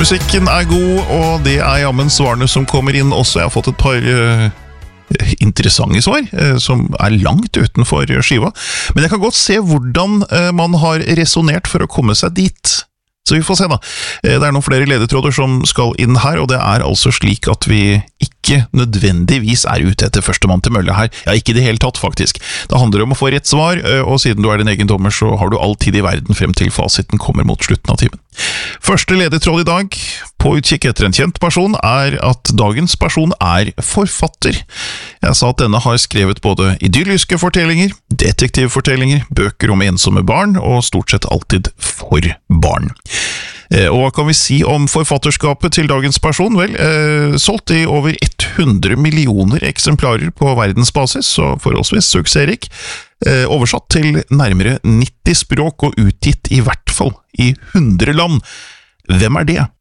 Musikken god, og det jammen svarene som kommer inn også. Jeg har fått et par interessante svar, som langt utenfor skiva. Men jeg kan godt se hvordan man har resonert for å komme seg dit. Så vi får se da. Det noen flere ledetråder som skal inn her, og det altså slik at vi ikke nødvendigvis ute etter førstemann til mølle her. Ja, ikke det hele tatt faktisk. Det handler om å få rett svar, og siden du din egen dommer, så har du all tid i verden frem til fasiten kommer mot slutten av timen. Første ledetråd i dag, på utkikk etter en kjent person, at dagens person forfatter. Jeg sa at denne har skrevet både idylliske fortellinger, detektivfortellinger, bøker om ensomme barn, og stort sett alltid for barn. Og hva kan vi si om forfatterskapet til dagens person? Vel, solgt i over 100 millioner eksemplarer på verdensbasis, så forholdsvis suksessrik. Oversatt til nærmere 90 språk og utgitt i hvert fall i 100 land. Hvem det?